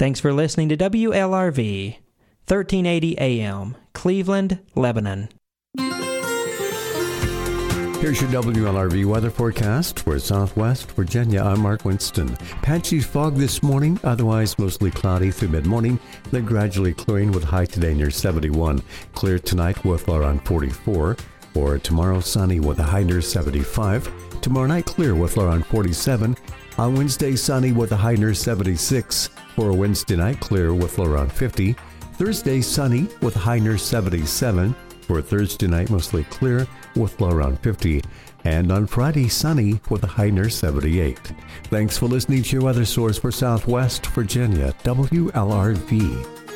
Thanks for listening to WLRV, 1380 AM, Cleveland, Lebanon. Here's your WLRV weather forecast for Southwest Virginia. I'm Mark Winston. Patchy fog this morning, otherwise mostly cloudy through mid-morning, then gradually clearing with high today near 71. Clear tonight with around 44. Or tomorrow sunny with a high near 75. Tomorrow night clear with around 47. On Wednesday sunny with a high near 76. For Wednesday night clear with around 50. Thursday sunny with a high near 77. For Thursday night, mostly clear with low around 50. And on Friday, sunny with a high near 78. Thanks for listening to your weather source for Southwest Virginia, WLRV.